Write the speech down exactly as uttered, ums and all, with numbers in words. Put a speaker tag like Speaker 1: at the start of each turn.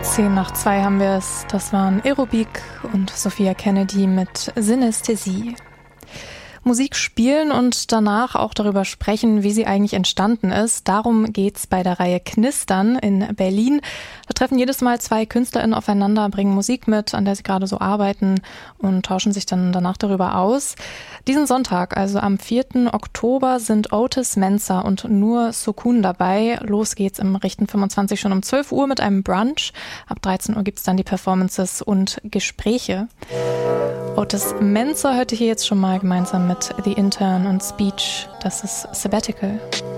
Speaker 1: Zehn nach zwei haben wir es. Das waren Aerobik und Sophia Kennedy mit Synästhesie. Musik spielen und danach auch darüber sprechen, wie sie eigentlich entstanden ist. Darum geht's bei der Reihe Knistern in Berlin. Da treffen jedes Mal zwei KünstlerInnen aufeinander, bringen Musik mit, an der sie gerade so arbeiten und tauschen sich dann danach darüber aus. Diesen Sonntag, also am vierten Oktober, sind Otis Mensah und Nur Sukun dabei. Los geht's im Richten fünfundzwanzig schon um zwölf Uhr mit einem Brunch. Ab dreizehn Uhr gibt's dann die Performances und Gespräche. Otis Mensah hörte hier jetzt schon mal gemeinsam mit The Intern und Speech. Das ist Sabbatical.